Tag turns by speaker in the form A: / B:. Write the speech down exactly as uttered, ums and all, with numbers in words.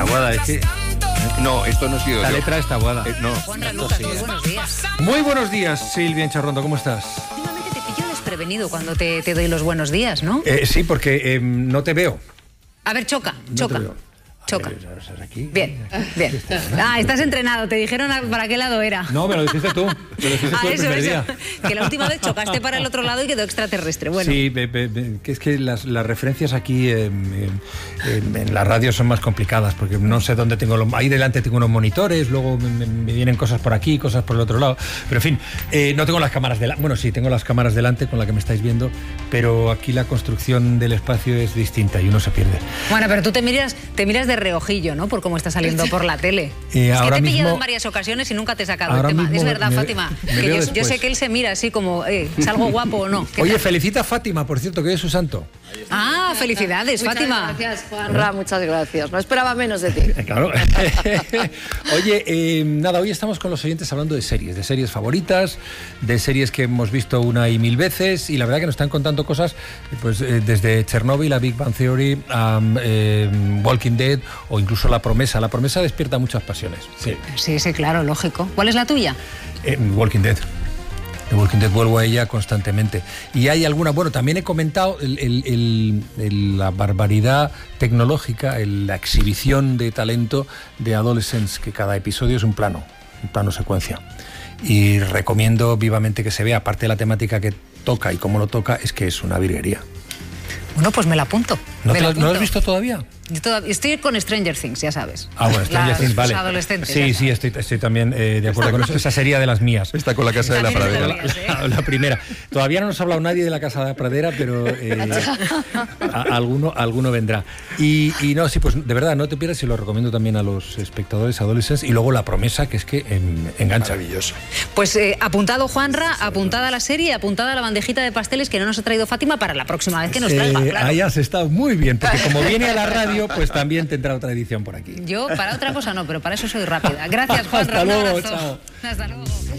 A: Taboada, es que...
B: No, esto no ha sido
A: La
B: yo.
A: letra es Taboada.
B: Eh, no.
C: Juanra Lucas, muy buenos días.
A: Muy buenos días, Silvia Encharrondo, ¿cómo estás?
C: Últimamente te pillo desprevenido cuando te, te doy los buenos días, ¿no?
A: Eh, sí, porque eh, no te veo.
C: A ver, choca,
A: No
C: choca.
A: te veo. A
C: Choca.
A: ver, ¿estás aquí?
C: Bien, bien. Ah, estás entrenado. Te dijeron a- para qué lado era.
A: No, me lo dijiste tú. Me lo dijiste
C: Ah,
A: tú el
C: eso,
A: primer
C: eso.
A: día.
C: Que la última vez chocaste para el otro lado y quedó extraterrestre. Bueno,
A: Sí, be- be- be- que es que las, las referencias aquí eh, en, en- en la radio son más complicadas, porque no sé dónde tengo los... Ahí delante tengo unos monitores, luego me, me- me vienen cosas por aquí, cosas por el otro lado. Pero en fin, eh, no tengo las cámaras delante. Bueno, sí, tengo las cámaras delante con la que me estáis viendo, pero aquí la construcción del espacio es distinta y uno se pierde.
C: bueno, pero tú te miras, te miras de reojillo, ¿no? Por cómo está saliendo por la tele.
A: Eh,
C: es que
A: ahora
C: te he pillado
A: mismo-
C: en varias ocasiones y nunca te he sacado el
A: ahora
C: tema.
A: mismo
C: Es verdad,
A: me-
C: Fátima.
A: me
C: Que
A: veo
C: yo, yo
A: después.
C: sé que él se mira así como, eh, ¿salgo guapo o no? ¿Qué
A: Oye,
C: tal?
A: felicita a Fátima, por cierto, que hoy es su santo.
C: Ah, felicidades,
D: Muchas
C: Fátima.
D: gracias, Juanra, muchas gracias. No esperaba menos de ti.
A: Eh, Claro. Oye, eh, nada, hoy estamos con los oyentes hablando de series, de series favoritas, de series que hemos visto una y mil veces, y la verdad que nos están contando cosas, pues eh, desde Chernobyl a Big Bang Theory, a eh, Walking Dead o incluso La Promesa. La Promesa despierta muchas pasiones. Sí.
C: Sí, sí, claro, lógico. ¿Cuál es la tuya?
A: Eh, Walking Dead. The Walking Dead, vuelvo a ella constantemente. Y hay alguna, bueno, también he comentado el- el- el- el- la barbaridad tecnológica, el- la exhibición de talento de Adolescents, que cada episodio es un plano, un plano secuencia. Y recomiendo vivamente que se vea, aparte de la temática que toca y cómo lo toca, es que es una virguería.
C: Bueno, pues me la apunto.
A: ¿No,
C: me
A: te
C: la
A: lo, ¿no lo has
C: apunto.
A: visto todavía?
C: Yo todav- estoy con Stranger Things, ya sabes.
A: Ah, bueno, Stranger
C: Las-
A: Things, vale.
C: los adolescentes.
A: Sí,
C: ya
A: sí, estoy, estoy también eh, de acuerdo con eso. Esa sería de las mías.
B: Está con la casa de la
C: También es de
B: pradera.
C: las mías.
A: La, la primera. Todavía no nos ha hablado nadie de la Casa de la Pradera, pero eh, a- alguno, alguno vendrá. Y, y no, sí, pues de verdad, no te pierdas y lo recomiendo también a los espectadores adolescentes. Y luego La Promesa, que es que en- engancha.
B: Maravilloso.
C: Pues eh, apuntado Juanra, apuntada la serie, apuntada la bandejita de pasteles que no nos ha traído Fátima para la próxima vez que nos traiga,
A: Eh,
C: claro.
A: ahí has estado muy bien, porque como viene a la radio, pues también tendrá otra edición por aquí.
C: Yo para otra cosa no, pero para eso soy rápida. Gracias, Juanra.
A: Hasta
C: un
A: luego,
C: abrazo.
A: chao.
C: Hasta luego.